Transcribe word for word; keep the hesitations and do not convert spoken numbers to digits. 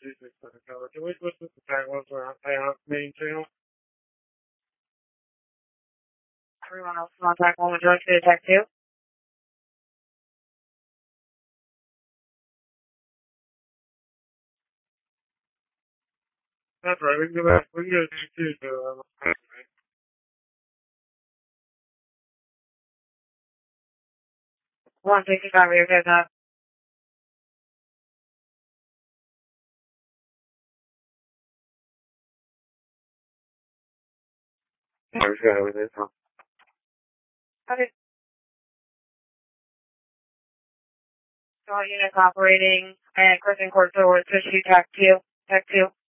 Jesus, can we switch this to time was around the main channel? Everyone else contact one George to attack two. That's right, we can go back, we can go to two to, um, one sixty-five, you're good, uh, I was got everything, huh? okay. So all units operating and Kristen Court, so we're switch to attack two, attack two.